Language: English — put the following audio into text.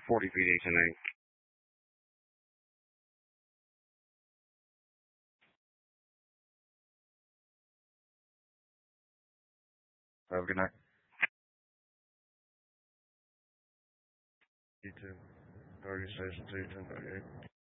40 feet tonight. Have a good night. You too. 36, 2, 10, 38.